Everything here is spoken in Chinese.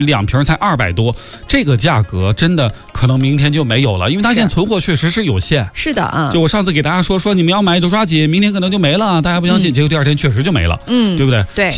2瓶才200多，这个价格真的可能明天就没有了，因为它现在存货确实是有限。 是的啊， 就我上次给大家说你们要买就抓紧，明天可能就没了，大家不相信，结果第2天确实就没了，对不对？ 对。